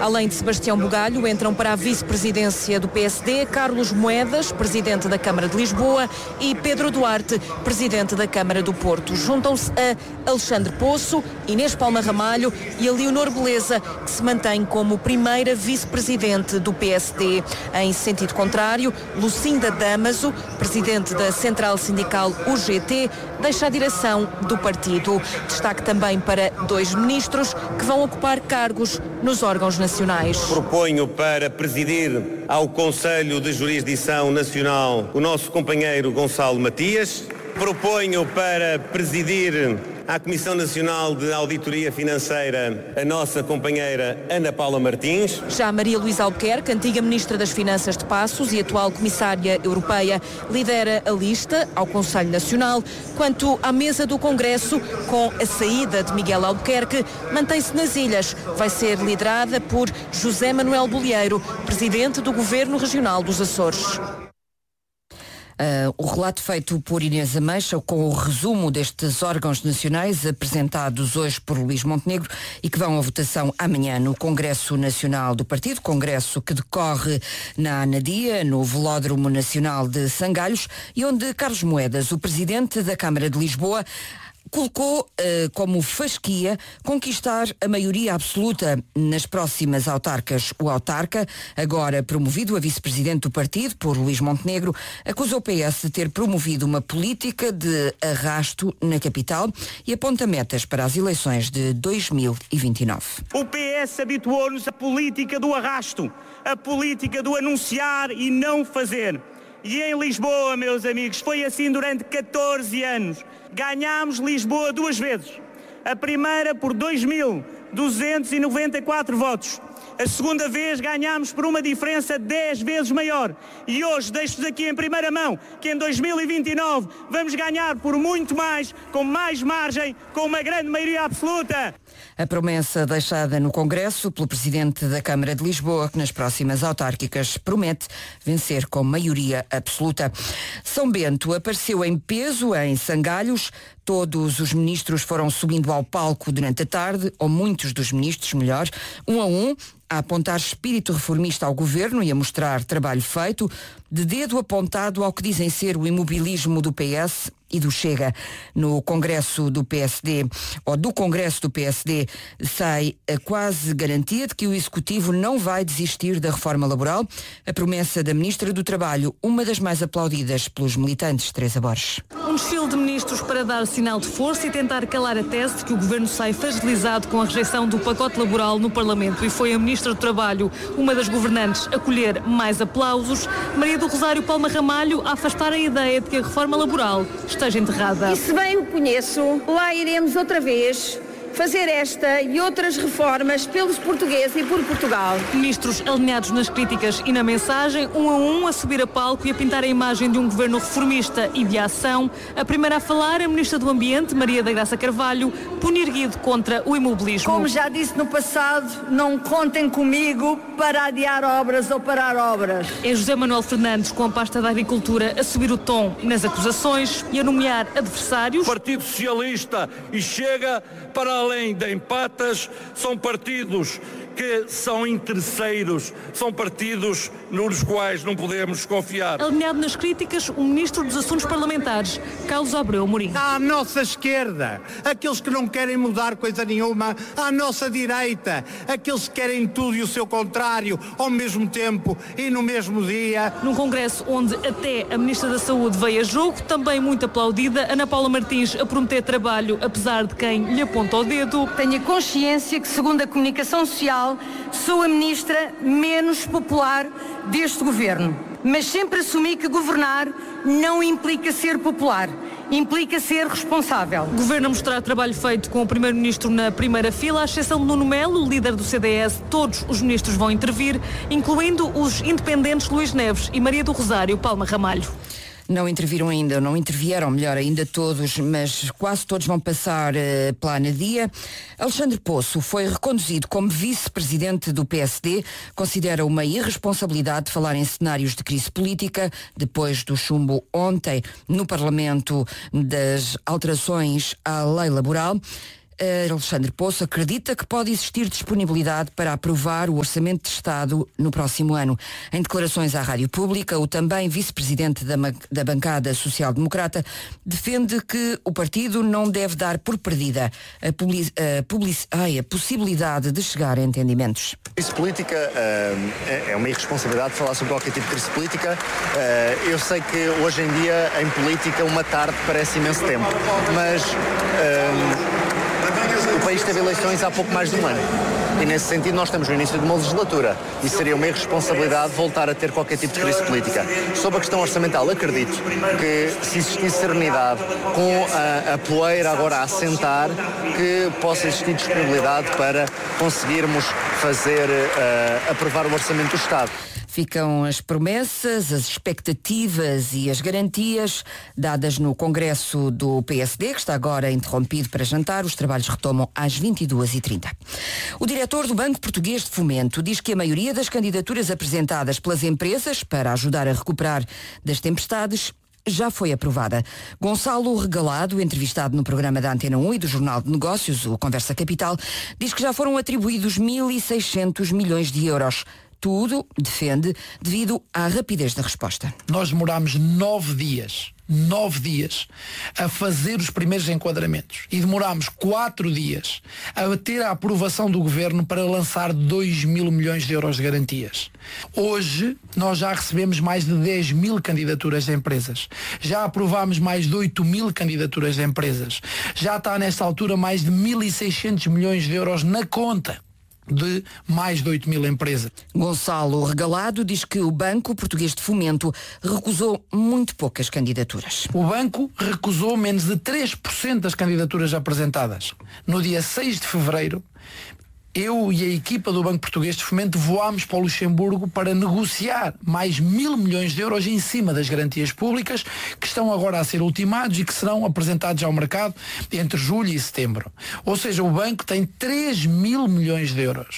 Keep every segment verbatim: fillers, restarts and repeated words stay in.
Além de Sebastião Bugalho, entram para a vice-presidência do P S D Carlos Moedas, presidente da Câmara de Lisboa, e Pedro Duarte, presidente da Câmara do Porto. Juntam-se a Alexandre Poço, Inês Palma Ramalho e a Leonor Beleza, que se mantém como primeira vice-presidente do P S D. Em sentido contrário, Lucinda Damaso, presidente da Central Sindical U G T, deixa a direção do partido. Destaque também para dois ministros que vão ocupar cargos nos órgãos nacionais. Proponho para presidir ao Conselho de Jurisdição Nacional o nosso companheiro Gonçalo Matias. Proponho para presidir à Comissão Nacional de Auditoria Financeira a nossa companheira Ana Paula Martins. Já Maria Luísa Albuquerque, antiga Ministra das Finanças de Passos e atual Comissária Europeia, lidera a lista ao Conselho Nacional. Quanto à mesa do Congresso, com a saída de Miguel Albuquerque, mantém-se nas ilhas. Vai ser liderada por José Manuel Bolieiro, Presidente do Governo Regional dos Açores. Uh, o relato feito por Inês Ameixa com o resumo destes órgãos nacionais apresentados hoje por Luís Montenegro e que vão à votação amanhã no Congresso Nacional do Partido, congresso que decorre na Anadia, no Velódromo Nacional de Sangalhos, e onde Carlos Moedas, o presidente da Câmara de Lisboa, colocou uh, como fasquia conquistar a maioria absoluta nas próximas autarcas. O autarca, agora promovido a vice-presidente do partido por Luís Montenegro, acusou o P S de ter promovido uma política de arrasto na capital e aponta metas para as eleições de dois mil e vinte e nove. O P S habituou-nos à política do arrasto, a política do anunciar e não fazer. E em Lisboa, meus amigos, foi assim durante catorze anos. Ganhámos Lisboa duas vezes. A primeira por dois mil duzentos e noventa e quatro votos. A segunda vez ganhámos por uma diferença dez vezes maior. E hoje deixo-vos aqui em primeira mão que em dois mil e vinte e nove vamos ganhar por muito mais, com mais margem, com uma grande maioria absoluta. A promessa deixada no Congresso pelo Presidente da Câmara de Lisboa, que nas próximas autárquicas promete vencer com maioria absoluta. São Bento apareceu em peso em Sangalhos. Todos os ministros foram subindo ao palco durante a tarde, ou muitos dos ministros, melhor, um a um, a apontar espírito reformista ao governo e a mostrar trabalho feito, de dedo apontado ao que dizem ser o imobilismo do P S e do Chega. No Congresso do P S D, ou do Congresso do P S D, sai a quase garantia de que o Executivo não vai desistir da reforma laboral, a promessa da Ministra do Trabalho, uma das mais aplaudidas pelos militantes, Teresa Borges. Um desfile de ministros para dar sinal de força e tentar calar a tese de que o Governo sai fragilizado com a rejeição do pacote laboral no Parlamento, e foi a Ministra do Trabalho, uma das governantes, a colher mais aplausos. Maria do Rosário Palma Ramalho a afastar a ideia de que a reforma laboral esteja enterrada. E se bem o conheço, lá iremos outra vez fazer esta e outras reformas pelos portugueses e por Portugal. Ministros alinhados nas críticas e na mensagem, um a um a subir a palco e a pintar a imagem de um governo reformista e de ação. A primeira a falar, a Ministra do Ambiente, Maria da Graça Carvalho, punho erguido contra o imobilismo. Como já disse no passado, não contem comigo para adiar obras ou parar obras. É José Manuel Fernandes, com a pasta da Agricultura, a subir o tom nas acusações e a nomear adversários. O Partido Socialista e Chega, para além de empatas, são partidos que são interesseiros, são partidos nos quais não podemos confiar. Alinhado nas críticas, o Ministro dos Assuntos Parlamentares, Carlos Abreu Amorim. À nossa esquerda, aqueles que não querem mudar coisa nenhuma, à nossa direita, aqueles que querem tudo e o seu contrário, ao mesmo tempo e no mesmo dia. Num congresso onde até a Ministra da Saúde veio a jogo, também muito aplaudida, Ana Paula Martins a prometer trabalho, apesar de quem lhe aponta o dedo. Tenho consciência que, segundo a comunicação social, sou a ministra menos popular deste governo, mas sempre assumi que governar não implica ser popular, implica ser responsável. Governo a mostrar trabalho feito com o primeiro-ministro na primeira fila, à exceção de Nuno Melo, líder do C D S. Todos os ministros vão intervir, incluindo os independentes Luís Neves e Maria do Rosário Palma Ramalho. Não interviram ainda, não intervieram, melhor ainda, todos, mas quase todos vão passar uh, pela Anadia. Alexandre Poço foi reconduzido como vice-presidente do P S D, considera uma irresponsabilidade falar em cenários de crise política, depois do chumbo ontem no Parlamento das alterações à lei laboral. Alexandre Poço acredita que pode existir disponibilidade para aprovar o Orçamento de Estado no próximo ano. Em declarações à Rádio Pública, o também vice-presidente da, da bancada social-democrata defende que o partido não deve dar por perdida a, public, a, public, ai, a possibilidade de chegar a entendimentos. Crise política uh, é uma irresponsabilidade falar sobre qualquer tipo de crise política. Uh, eu sei que hoje em dia, em política, uma tarde parece imenso tempo, mas uh, o país teve eleições há pouco mais de um ano. E nesse sentido nós estamos no início de uma legislatura e seria uma irresponsabilidade voltar a ter qualquer tipo de crise política. Sobre a questão orçamental, acredito que se existisse serenidade, com a, a poeira agora a assentar, que possa existir disponibilidade para conseguirmos fazer, uh, aprovar o Orçamento do Estado. Ficam as promessas, as expectativas e as garantias dadas no Congresso do P S D, que está agora interrompido para jantar. Os trabalhos retomam às vinte e duas e trinta. O diretor do Banco Português de Fomento diz que a maioria das candidaturas apresentadas pelas empresas para ajudar a recuperar das tempestades já foi aprovada. Gonçalo Regalado, entrevistado no programa da Antena um e do Jornal de Negócios, o Conversa Capital, diz que já foram atribuídos mil e seiscentos milhões de euros. Tudo, defende, devido à rapidez da resposta. Nós demorámos nove dias, nove dias, a fazer os primeiros enquadramentos e demorámos quatro dias a ter a aprovação do Governo para lançar dois mil milhões de euros de garantias. Hoje, nós já recebemos mais de dez mil candidaturas de empresas. Já aprovámos mais de oito mil candidaturas de empresas. Já está nesta altura mais de mil e seiscentos milhões de euros na conta de mais de oito mil empresas. Gonçalo Regalado diz que o Banco Português de Fomento recusou muito poucas candidaturas. O banco recusou menos de três por cento das candidaturas apresentadas. No dia seis de fevereiro, eu e a equipa do Banco Português de Fomento voámos para o Luxemburgo para negociar mais mil milhões de euros em cima das garantias públicas que estão agora a ser ultimados e que serão apresentados ao mercado entre julho e setembro. Ou seja, o banco tem três mil milhões de euros.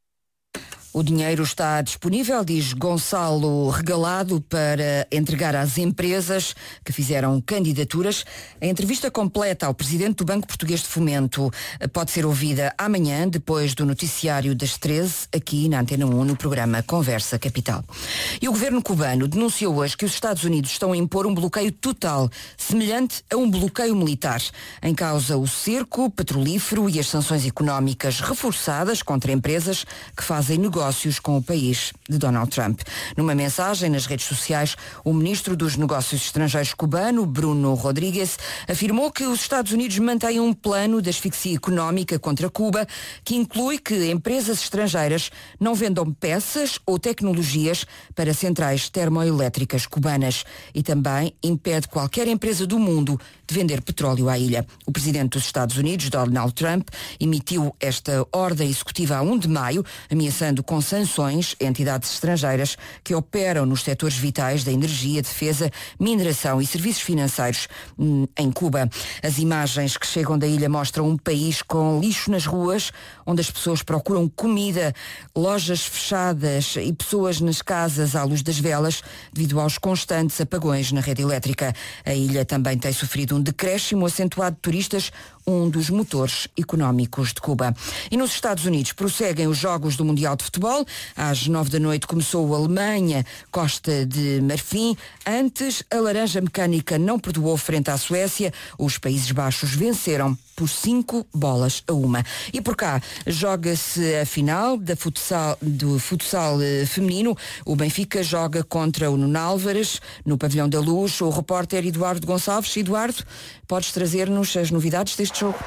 O dinheiro está disponível, diz Gonçalo Regalado, para entregar às empresas que fizeram candidaturas. A entrevista completa ao presidente do Banco Português de Fomento pode ser ouvida amanhã, depois do noticiário das treze, aqui na Antena um, no programa Conversa Capital. E o governo cubano denunciou hoje que os Estados Unidos estão a impor um bloqueio total, semelhante a um bloqueio militar. Em causa o cerco petrolífero e as sanções económicas reforçadas contra empresas que fazem negócios negócios com o país de Donald Trump. Numa mensagem nas redes sociais, o ministro dos Negócios Estrangeiros cubano, Bruno Rodrigues, afirmou que os Estados Unidos mantêm um plano de asfixia económica contra Cuba que inclui que empresas estrangeiras não vendam peças ou tecnologias para centrais termoelétricas cubanas e também impede qualquer empresa do mundo de vender petróleo à ilha. O presidente dos Estados Unidos, Donald Trump, emitiu esta ordem executiva a primeiro de maio, ameaçando com sanções entidades estrangeiras que operam nos setores vitais da energia, defesa, mineração e serviços financeiros hum, em Cuba. As imagens que chegam da ilha mostram um país com lixo nas ruas, onde as pessoas procuram comida, lojas fechadas e pessoas nas casas à luz das velas devido aos constantes apagões na rede elétrica. A ilha também tem sofrido um decréscimo acentuado de turistas, um dos motores económicos de Cuba. E nos Estados Unidos prosseguem os jogos do Mundial de Futebol. Às nove da noite começou a Alemanha, Costa de Marfim. Antes, a Laranja Mecânica não perdoou frente à Suécia. Os Países Baixos venceram por cinco bolas a uma. E por cá, joga-se a final da futsal, do futsal eh, feminino. O Benfica joga contra o Nuno Álvares, no Pavilhão da Luz. O repórter Eduardo Gonçalves. Eduardo, podes trazer-nos as novidades deste jogo?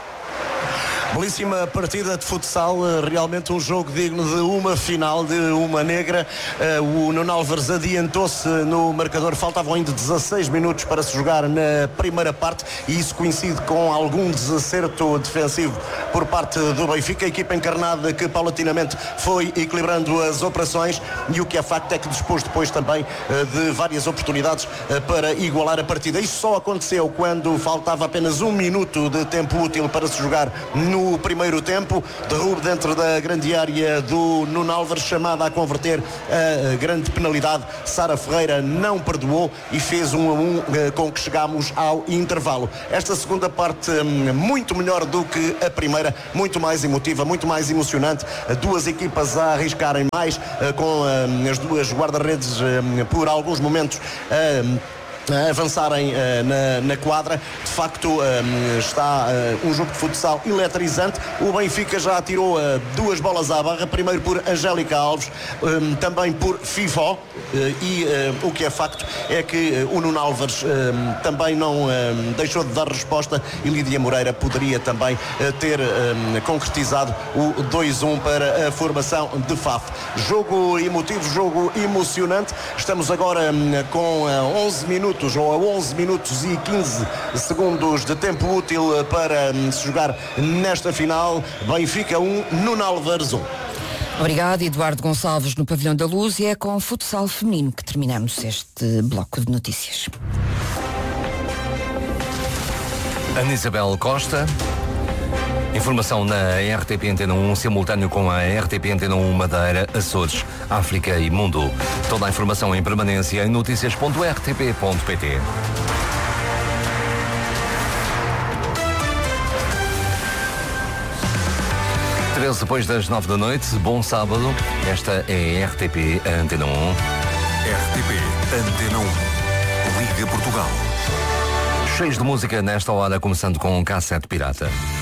Belíssima partida de futsal, realmente um jogo digno de uma final, de uma negra. O Nuno Álvares adiantou-se no marcador, faltavam ainda dezasseis minutos para se jogar na primeira parte e isso coincide com algum desacerto defensivo por parte do Benfica, a equipa encarnada que paulatinamente foi equilibrando as operações e o que é facto é que dispôs depois também de várias oportunidades para igualar a partida. Isso só aconteceu quando faltava apenas um minuto de tempo útil para se jogar no no primeiro tempo. Derrube dentro da grande área do Nuno Álvares, chamada a converter a grande penalidade. Sara Ferreira não perdoou e fez um a um, com que chegámos ao intervalo. Esta segunda parte muito melhor do que a primeira, muito mais emotiva, muito mais emocionante. Duas equipas a arriscarem mais, com as duas guarda-redes por alguns momentos a avançarem uh, na, na quadra. De facto, um, está uh, um jogo de futsal eletrizante. O Benfica já tirou uh, duas bolas à barra, primeiro por Angélica Alves, um, também por Fifó, uh, e uh, o que é facto é que uh, o Nuno Álvares um, também não um, deixou de dar resposta, e Lídia Moreira poderia também uh, ter um, concretizado o dois a um para a formação de F A F. Jogo emotivo, jogo emocionante. Estamos agora um, com uh, onze minutos ou a onze minutos e quinze segundos de tempo útil para se jogar nesta final. Benfica um, Nuno Álvares um. Obrigado, Eduardo Gonçalves, no Pavilhão da Luz, e é com o futsal feminino que terminamos este bloco de notícias. Ana Isabel Costa. Informação na R T P Antena um, simultâneo com a R T P Antena um Madeira, Açores, África e Mundo. Toda a informação em permanência em notícias ponto r t p ponto p t. treze depois das nove da noite, bom sábado. Esta é a R T P Antena um. R T P Antena um. Liga Portugal. Cheios de música nesta hora, começando com um cassete pirata.